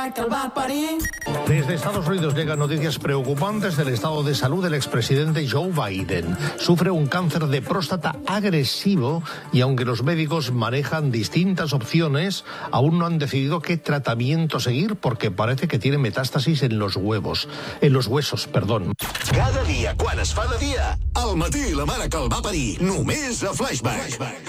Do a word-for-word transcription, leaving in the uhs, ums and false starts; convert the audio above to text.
Desde Estados Unidos llegan noticias preocupantes del estado de salud del expresidente Joe Biden. Sufre un cáncer de próstata agresivo y aunque los médicos manejan distintas opciones, aún no han decidido qué tratamiento seguir porque parece que tiene metástasis en los huevos, en los huesos, perdón. Cada dia, quan es fa de dia, al matí la mare que el va parir, només a Flashback.